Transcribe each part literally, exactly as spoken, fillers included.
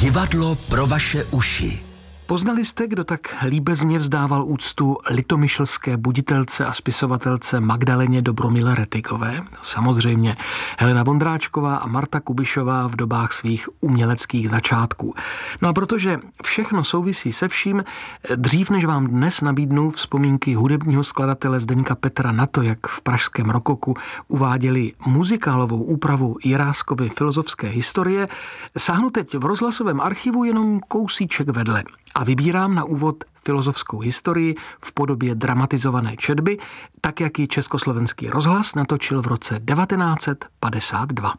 Divadlo pro vaše uši. Poznali jste, kdo tak líbezně vzdával úctu litomyšlské buditelce a spisovatelce Magdaleně Dobromile Rettigové? Samozřejmě Helena Vondráčková a Marta Kubišová v dobách svých uměleckých začátků. No a protože všechno souvisí se vším, dřív než vám dnes nabídnu vzpomínky hudebního skladatele Zdeňka Petra na to, jak v pražském rokoku uváděli muzikálovou úpravu Jiráskovy filozofské historie, sáhnu teď v rozhlasovém archivu jenom kousíček vedle. A vybírám na úvod filozofskou historii v podobě dramatizované četby, tak jak ji Československý rozhlas natočil v roce devatenáct set padesát dva.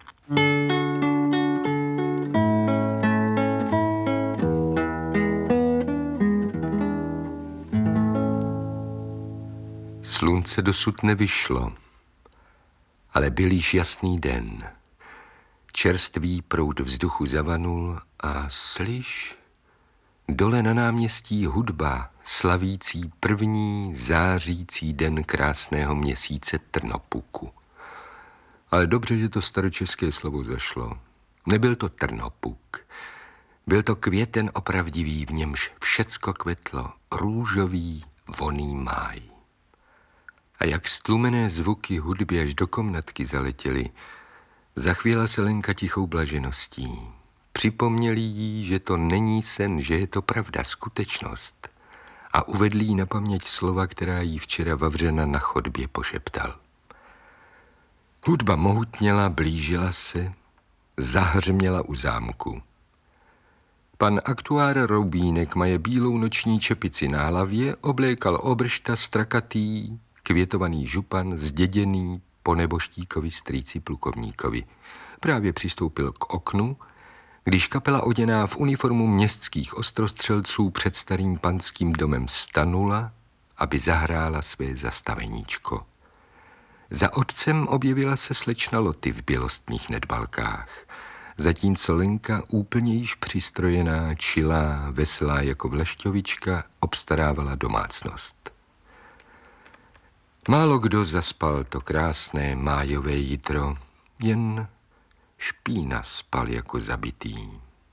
Slunce dosud nevyšlo, ale byl již jasný den. Čerstvý proud vzduchu zavanul a slyš... Dole na náměstí hudba, slavící první zářící den krásného měsíce Trnopuku. Ale dobře, že to staročeské slovo zašlo. Nebyl to Trnopuk. Byl to květen opravdivý, v němž všecko kvetlo, růžový, vonný máj. A jak stlumené zvuky hudby až do komnatky zaletěly, zachvěla se Lenka tichou blažeností. Připomněli jí, že to není sen, že je to pravda, skutečnost. A uvedli jí na paměť slova, která jí včera Vavřena na chodbě pošeptal. Hudba mohutněla, blížila se, zahřměla u zámku. Pan aktuár Roubínek maje bílou noční čepici na hlavě, oblékal obršta strakatý, květovaný župan, zděděný po neboštíkovi strýci plukovníkovi. Právě přistoupil k oknu, když kapela oděná v uniformu městských ostrostřelců před starým panským domem stanula, aby zahrála své zastaveníčko. Za otcem objevila se slečna Loty v bělostných nedbalkách, zatímco Lenka, úplně již přistrojená, čilá, veselá jako vlašťovička, obstarávala domácnost. Málo kdo zaspal to krásné májové jitro, jen Špína spal jako zabitý.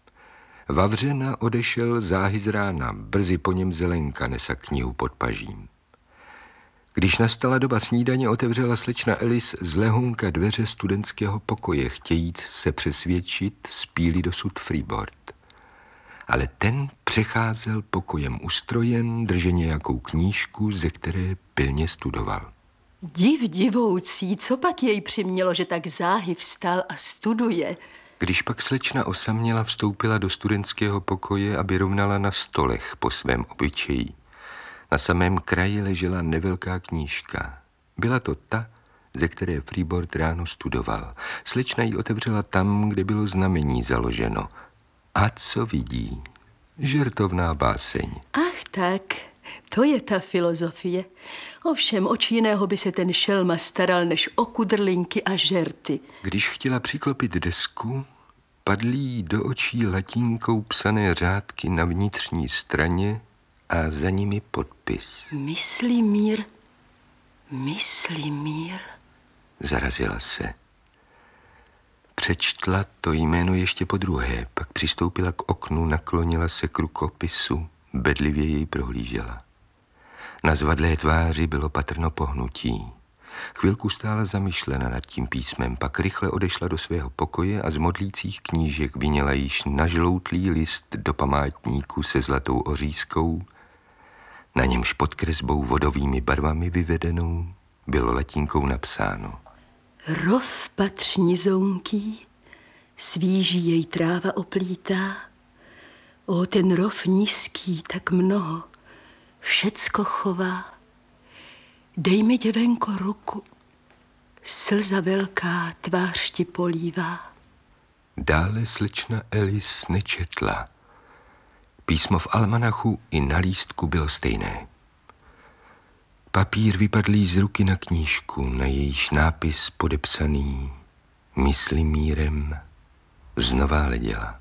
Vavřena odešel záhy z rána, brzy po něm Zelenka nesa knihu pod pažím. Když nastala doba snídaně, otevřela slečna Elis z lehonka dveře studentského pokoje, chtějíc se přesvědčit, spí-li dosud Freebord. Ale ten přecházel pokojem ustrojen, drže nějakou knížku, ze které pilně studoval. Div divoucí, co pak jej přimělo, že tak záhy vstal a studuje? Když pak slečna osaměla, vstoupila do studentského pokoje, aby rovnala na stolech po svém obyčeji. Na samém kraji ležela nevelká knížka. Byla to ta, ze které Freebord ráno studoval. Slečna ji otevřela tam, kde bylo znamení založeno. A co vidí? Žertovná báseň. Ach tak, to je ta filozofie. Ovšem, oč jiného by se ten šelma staral, než o kudrlinky a žerty. Když chtěla přiklopit desku, padly jí do očí latínkou psané řádky na vnitřní straně a za nimi podpis. Myslímír, Myslímír. Zarazila se. Přečtla to jméno ještě po druhé, pak přistoupila k oknu, naklonila se k rukopisu, bedlivě jej prohlížela. Na zvadlé tváři bylo patrno pohnutí. Chvilku stála zamyšlena nad tím písmem, pak rychle odešla do svého pokoje a z modlících knížek vyněla již nažloutlý list do památníku se zlatou ořízkou, na němž pod kresbou vodovými barvami vyvedenou bylo latínkou napsáno. Rov patř zounký, svíží jej tráva oplítá, o ten rov nízký tak mnoho, všecko chová. Dej mi, děvenko, ruku, slza velká tvář ti polívá. Dále slečna Elis nečetla. Písmo v almanachu i na lístku bylo stejné. Papír vypadl jí z ruky na knížku, na jejíž nápis podepsaný Myslímírem znova leděla.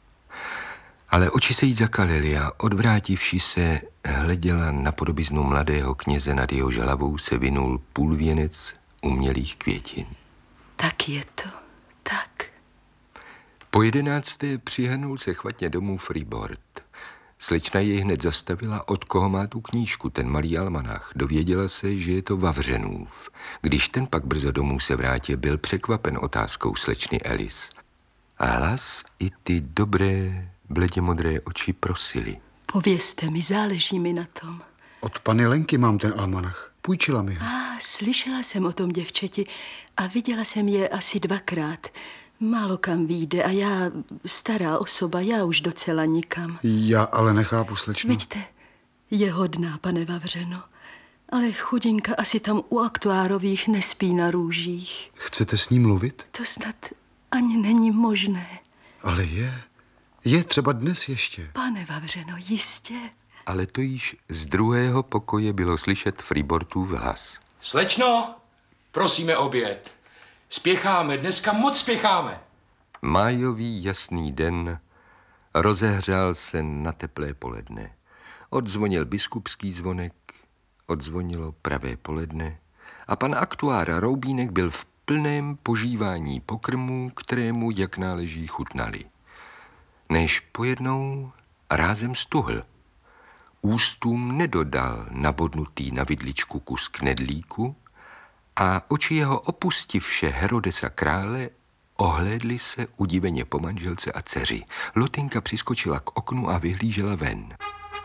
Ale oči se jí zakalily a odvrátivši se hleděla na podobiznu mladého kněze, nad jehož hlavou se vinul půlvěnec umělých květin. Tak je to, tak. Po jedenácté přihrnul se chvatně domů Freebord. Slečna jej hned zastavila, od koho má tu knížku, ten malý almanach. Dověděla se, že je to Vavřenův. Když ten pak brzo domů se vrátil, byl překvapen otázkou slečny Alice. A hlas i ty dobré, bledě modré oči prosily. Povězte mi, záleží mi na tom. Od paní Lenky mám ten almanach. Půjčila mi ho. A slyšela jsem o tom děvčeti a viděla jsem je asi dvakrát. Málo kam vyjde a já, stará osoba, já už docela nikam. Já ale nechápu, slečno. Vidíte, je hodná, pane Vavřeno, ale chudinka asi tam u aktuárových nespí na růžích. Chcete s ním mluvit? To snad ani není možné. Ale je. Je třeba dnes ještě. Pane Vavřeno, jistě. Ale to již z druhého pokoje bylo slyšet Freebordův hlas. Slečno, prosíme oběd. Spěcháme, dneska moc spěcháme. Májový jasný den rozehřál se na teplé poledne. Odzvonil biskupský zvonek, odzvonilo pravé poledne a pan aktuár Roubínek byl v plném požívání pokrmu, kterému jak náleží chutnali. Než pojednou rázem stuhl. Ústům nedodal nabodnutý na vidličku kus knedlíku a oči jeho opustivše Herodesa krále ohlédli se udiveně po manželce a dceři. Lotinka přiskočila k oknu a vyhlížela ven.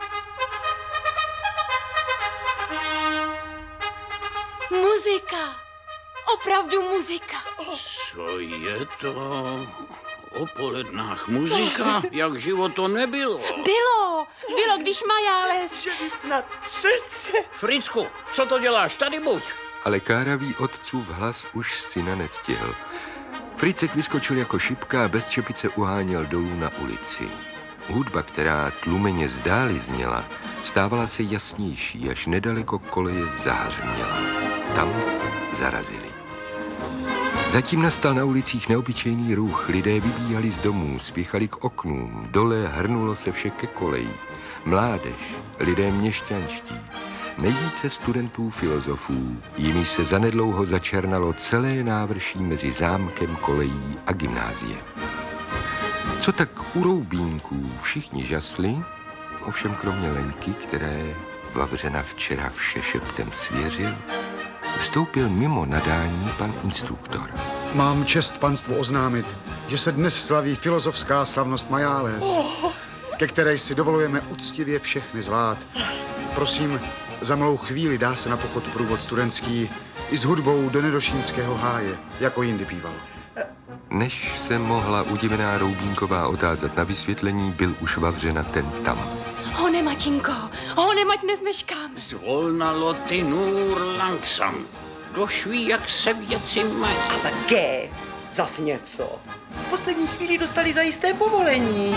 Muzika! Opravdu muzika! Co je to? O polednách muzika? Jak živo to nebylo? Bylo! Bylo, když Majáles... Snad přece. Fricku, co to děláš? Tady buď! Ale káravý otcův hlas už syna nestihl. Fricek vyskočil jako šipka a bez čepice uháněl dolů na ulici. Hudba, která tlumeně zdáli zněla, stávala se jasnější, až nedaleko koleje zahřměla. Tam zarazili. Zatím nastal na ulicích neobyčejný ruch. Lidé vybíhali z domů, spěchali k oknům. Dole hrnulo se vše ke koleji. Mládež, lidé měšťanští, nejvíce studentů filozofů, jimi se zanedlouho začernalo celé návrší mezi zámkem, kolejí a gymnáziem. Co tak u Roubínků všichni žasli, ovšem kromě Lenky, které Vavřena včera vše šeptem svěřil, vstoupil mimo nadání pan instruktor. Mám čest panstvu oznámit, že se dnes slaví filozofská slavnost Majáles, ke které si dovolujeme uctivě všechny zvát. Prosím, za malou chvíli dá se na pochod průvod studentský i s hudbou do Nedošínského háje, jako jindy bývalo. Než se mohla udivená Roubínková otázat na vysvětlení, byl už Vavřena ten tam. Hone, mačinko, hone, mať nezmeškáme. Zvolna Lotinur langsam. Došví, jak se věci mají. Ale ke, zas něco. V poslední chvíli dostali zajisté povolení.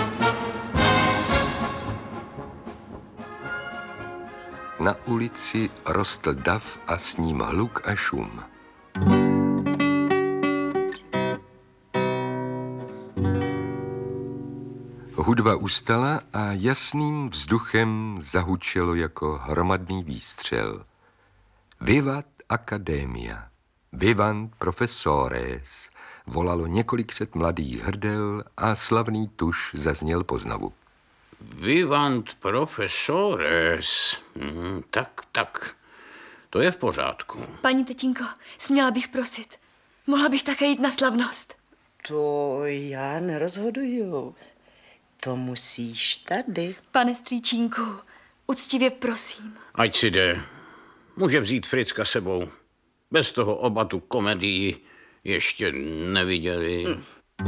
Na ulici rostl dav a s ním hluk a šum. Hudba ustala a jasným vzduchem zahučelo jako hromadný výstřel. Vivat Academia, vivant professores, volalo několik set mladých hrdel a slavný tuš zazněl poznavu. Vivant professores. Hmm, tak, tak. To je v pořádku. Paní tetínko, směla bych prosit. Mohla bych také jít na slavnost. To já nerozhoduju. To musíš tady. Pane strýčínku, uctivě prosím. Ať si jde. Může vzít Fricka sebou. Bez toho oba tu komedii ještě neviděli. Hm.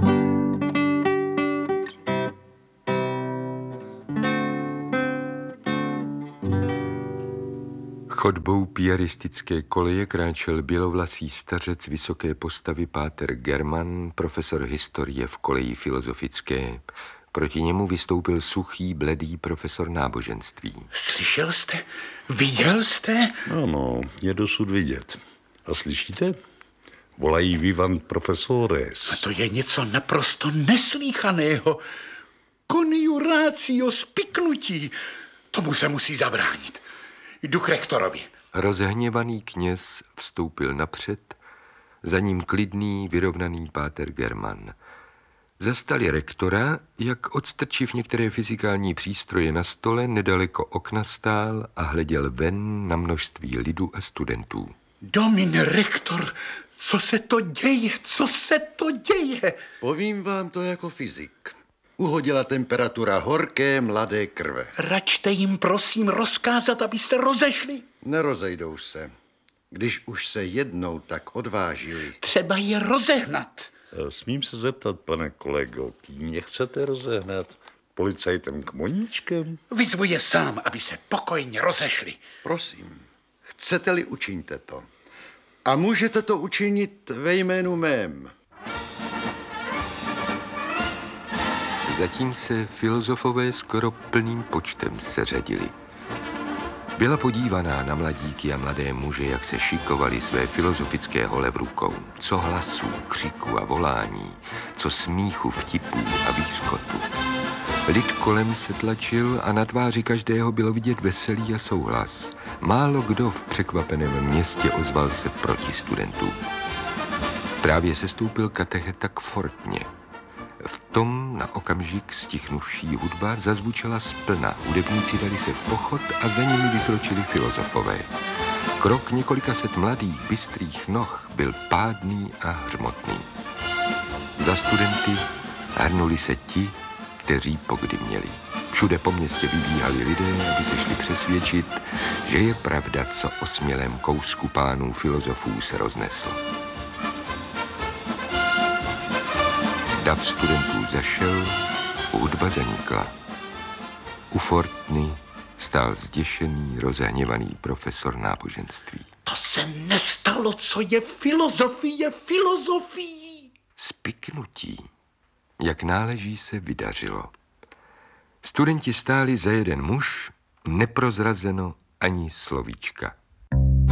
Chodbou piaristické koleje kráčel bělovlasý stařec vysoké postavy páter German, profesor historie v koleji filozofické. Proti němu vystoupil suchý, bledý profesor náboženství. Slyšel jste? Viděl jste? Ano, je dosud vidět. A slyšíte? Volají vivant professores. A to je něco naprosto neslýchaného. Conjuratio spiknutí. Tomu se musí zabránit. Jdu k rektorovi. Rozhněvaný kněz vstoupil napřed, za ním klidný, vyrovnaný páter German. Zastali rektora, jak odstrčiv některé fyzikální přístroje na stole, nedaleko okna stál a hleděl ven na množství lidu a studentů. Domin rektor, co se to děje? Co se to děje? Povím vám to jako fyzik. Uhodila temperatura horké mladé krve. Račte jim prosím rozkázat, abyste rozešli. Nerozejdou se. Když už se jednou tak odvážili. Třeba je rozehnat. Smím se zeptat, pane kolego, kým je chcete rozehnat? Policajtem k moníčkem? Vyzvu je sám, aby se pokojně rozešli. Prosím, chcete-li, učiňte to. A můžete to učinit ve jménu mém. Zatím se filozofové skoro plným počtem seřadili. Byla podívaná na mladíky a mladé muže, jak se šikovali své filozofické hole v rukou. Co hlasů, křiku a volání, co smíchu, vtipů a výskotu. Lid kolem se tlačil a na tváři každého bylo vidět veselý a souhlas. Málo kdo v překvapeném městě ozval se proti studentům. Právě sestoupil katecheta k fortně. V tom na okamžik stichnuvší hudba zazvučela splna. Hudebníci dali se v pochod a za nimi vykročili filozofové. Krok několika set mladých, bystrých noh byl pádný a hřmotný. Za studenty hrnuli se ti, kteří pokdy měli. Všude po městě vybíhali lidé, aby se šli přesvědčit, že je pravda, co o smělém kousku pánů filozofů se rozneslo. Dav studentů zašel, hudba zanikla. U fortny stál zděšený, rozhněvaný profesor náboženství. To se nestalo, co je filozofie, filozofii. Spiknutí, jak náleží, se vydařilo. Studenti stáli za jeden muž, neprozrazeno ani slovíčka.